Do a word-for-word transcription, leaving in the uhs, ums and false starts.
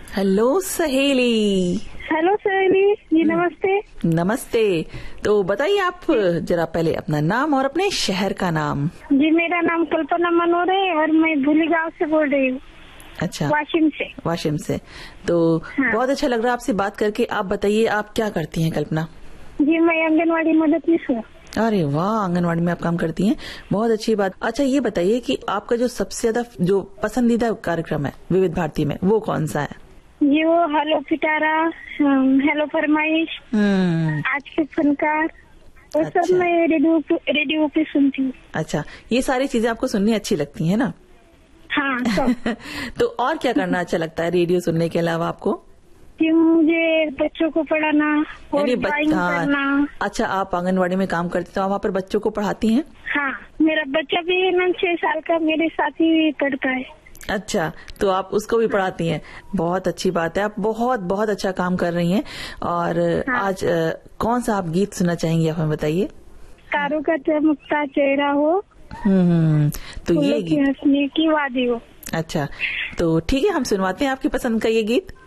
Hello सहेली। Hello सहेली जी, नमस्ते। नमस्ते। तो बताइए आप जरा पहले अपना नाम और अपने शहर का नाम। जी, मेरा नाम कल्पना मनोहर है और मैं भूली गांव से बोल रही हूँ। अच्छा, वाशिम से। वाशिम से। तो हाँ। बहुत अच्छा लग रहा है आपसे बात करके। आप बताइए आप क्या करती हैं कल्पना? जी, मैं आंगनवाड़ी मददनीश हूँ। अरे वाह, आंगनवाड़ी में आप काम करती हैं, बहुत अच्छी बात। अच्छा ये बताइए कि आपका जो सबसे ज्यादा जो पसंदीदा कार्यक्रम है विविध भारती में वो कौन सा है? जी, वो हेलो पिटारा, हेलो फरमाइश, हम्म आज के फनकार, वो अच्छा। सब मैं रेडियो रेडियो पे सुनती हूँ। अच्छा, ये सारी चीजें आपको सुननी अच्छी लगती है ना? हाँ, सब। तो और क्या करना अच्छा लगता है रेडियो सुनने के अलावा आपको? जी, मुझे बच्चों को पढ़ाना और यानी ड्राइंग करना। अच्छा, आप आंगनवाड़ी में काम करते तो आप वहाँ पर बच्चों को पढ़ाती हैं? हाँ, मेरा बच्चा भी है ना, छह साल का, मेरे साथ ही पढ़ता है। अच्छा, तो आप उसको भी पढ़ाती हैं, बहुत अच्छी बात है। आप बहुत बहुत अच्छा काम कर रही हैं। और हाँ। आज आ, कौन सा आप गीत सुनना चाहेंगी, आप हमें बताइए। तारों का चमकता चेहरा हो, हम्म तो ये फूलों की गीत हंसने की वादी हो। अच्छा, तो ठीक है, हम सुनवाते हैं आपकी पसंद का ये गीत।